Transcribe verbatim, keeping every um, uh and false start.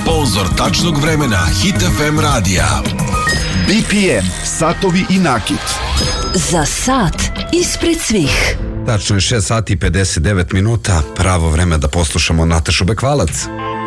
sponzor tačnog vremena Hit F M radija. B P M, satovi i nakit. Za sat ispred svih. Tačno je šest sati i pedeset devet minuta, pravo vreme da poslušamo Natašu Bekvalac.